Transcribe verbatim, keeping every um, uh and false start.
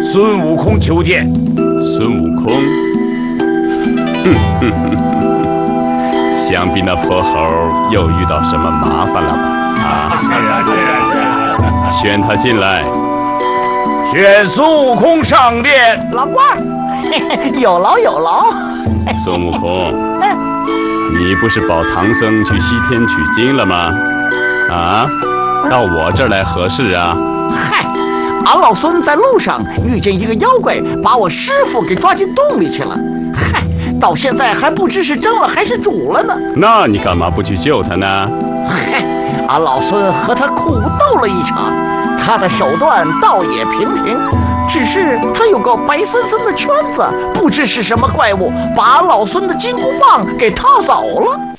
孙悟空求见。 孙悟空，哼哼哼哼，想必那泼猴又遇到什么麻烦了吧？啊， 是啊，是啊，是啊。 宣他进来。 宣孙悟空上殿。 老官儿，嘿嘿，有劳有劳。 孙悟空，你不是保唐僧去西天取经了吗？啊，到我这儿来何事啊？ 嗨，俺老孙在路上遇见一个妖怪，把我师傅给抓进洞里去了。嗨，到现在还不知是蒸了还是煮了呢。 那你干嘛不去救他呢？ 嗨，俺老孙和他苦斗了一场，他的手段倒也平平，只是他有个白森森的圈子，不知是什么怪物，把俺老孙的金箍棒给套走了。